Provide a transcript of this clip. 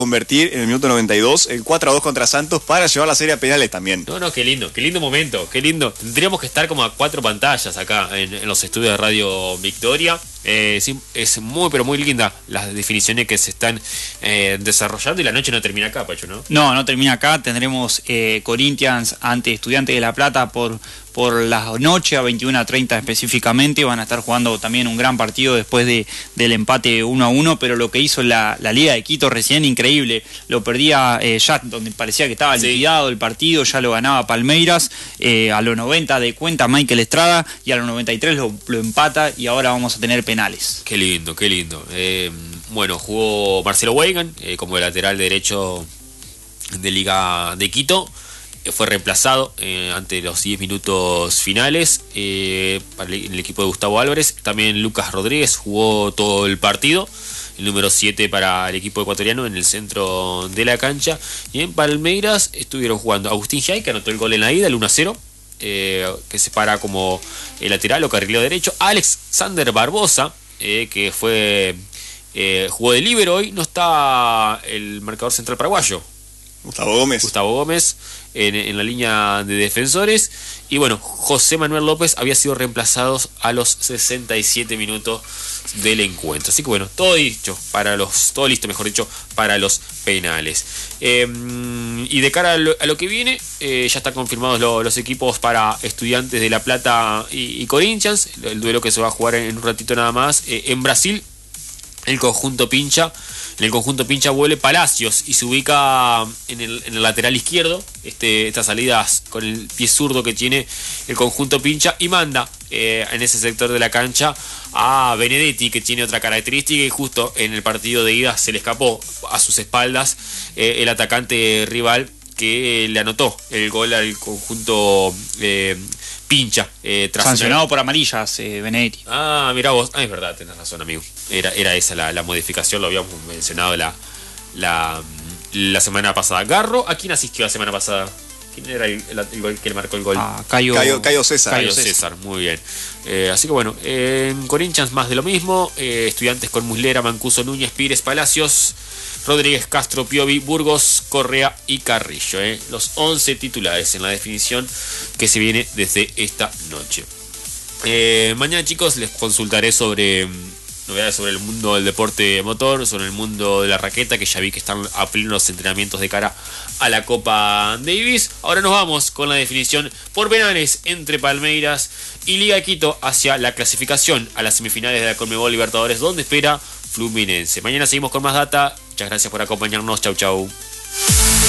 convertir en el minuto 92 el 4-2 contra Santos para llevar la serie a penales también. No, qué lindo momento, qué lindo. Tendríamos que estar como a 4 pantallas acá en los estudios de Radio Victoria. Sí, es muy, pero muy linda las definiciones que se están desarrollando y la noche no termina acá, Pacho, ¿no? No termina acá. Tendremos Corinthians ante Estudiantes de La Plata por la noche a 21:30 específicamente. Van a estar jugando también un gran partido después del empate 1-1, pero lo que hizo la Liga de Quito recién, increíble. Lo perdía ya donde parecía que estaba liquidado el partido, ya lo ganaba Palmeiras, a los 90 de cuenta Michael Estrada y a los 93 lo empata y ahora vamos a tener penales. Qué lindo. Bueno, jugó Marcelo Weigan como lateral derecho de Liga de Quito. Fue reemplazado ante los 10 minutos finales para el equipo de Gustavo Álvarez. También Lucas Rodríguez jugó todo el partido, el número 7 para el equipo ecuatoriano en el centro de la cancha. Y en Palmeiras estuvieron jugando Agustín Jay, que anotó el gol en la ida, el 1-0, que se para como el lateral o carrilero derecho. Alex Sander Barbosa, que jugó de líbero hoy. No está el marcador central paraguayo, Gustavo Gómez en la línea de defensores. Y bueno, José Manuel López había sido reemplazado a los 67 minutos del encuentro. Así que bueno, todo listo para los penales. Y de cara a lo que viene, ya están confirmados los equipos para Estudiantes de La Plata y Corinthians, el duelo que se va a jugar en un ratito nada más. En Brasil, en el conjunto pincha vuelve Palacios y se ubica en el lateral izquierdo, estas salidas con el pie zurdo que tiene el conjunto pincha, y manda en ese sector de la cancha a Benedetti, que tiene otra característica, y justo en el partido de ida se le escapó a sus espaldas el atacante rival que le anotó el gol al conjunto pincha. Sancionado por amarillas, Benedetti. Mirá vos. Es verdad, tenés razón, amigo. Era esa la modificación, lo habíamos mencionado la semana pasada. Garro, ¿a quién asistió la semana pasada? ¿Quién era el gol que le marcó el gol? Cayo César. Cayo César, muy bien. Así que bueno, en Corinthians más de lo mismo. Estudiantes con Muslera, Mancuso, Núñez, Pires, Palacios, Rodríguez, Castro, Piovi, Burgos, Correa y Carrillo. Los 11 titulares en la definición que se viene desde esta noche. Mañana, chicos, les consultaré sobre novedades sobre el mundo del deporte motor, sobre el mundo de la raqueta, que ya vi que están a pleno los entrenamientos de cara a la Copa Davis. Ahora nos vamos con la definición por penales entre Palmeiras y Liga de Quito hacia la clasificación a las semifinales de la Conmebol Libertadores, donde espera Fluminense. Mañana seguimos con más data. Muchas gracias por acompañarnos. Chau.